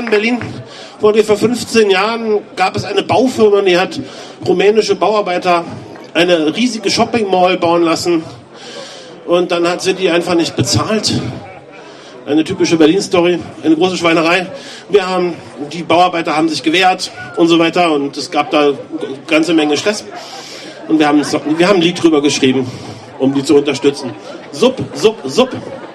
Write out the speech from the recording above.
in Berlin. Vor ungefähr 15 Jahren gab es eine Baufirma, die hat rumänische Bauarbeiter eine riesige Shopping Mall bauen lassen. Und dann hat sie die einfach nicht bezahlt. Eine typische Berlin-Story, eine große Schweinerei. Die Bauarbeiter haben sich gewehrt und so weiter und es gab da eine ganze Menge Stress. Und wir haben ein Lied drüber geschrieben, um die zu unterstützen. Sub, sub, sub.